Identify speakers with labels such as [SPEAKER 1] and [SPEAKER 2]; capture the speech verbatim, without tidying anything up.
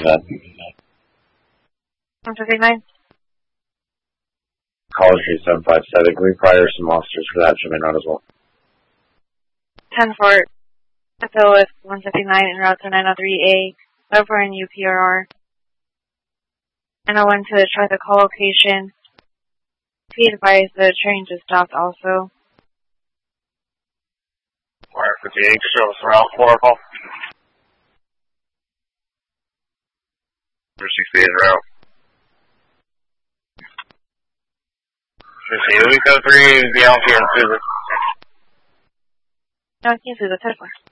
[SPEAKER 1] that.
[SPEAKER 2] one fifty-nine.
[SPEAKER 1] College Street seven five seven. Can we prior some officers for that? Should we not as well?
[SPEAKER 2] ten four. Echo with one fifty-nine en route to nine oh three A. Over in U P R R. And I went to try the call location. Be advised the train just stopped also.
[SPEAKER 3] Wire fifty-eight, service around four call. Number sixty-eight route. sixty-eight, we go three, be out here in Susan.
[SPEAKER 2] No, I can't see the third one.